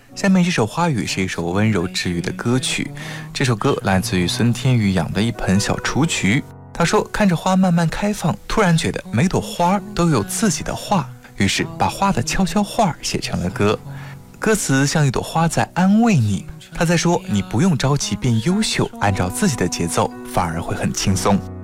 下面这首花语是一首温柔治愈的歌曲，这首歌来自于孙天宇养的一盆小雏菊。他说，看着花慢慢开放，突然觉得每朵花都有自己的话，于是把花的悄悄话写成了歌。歌词像一朵花在安慰你，他在说你不用着急变优秀，按照自己的节奏反而会很轻松。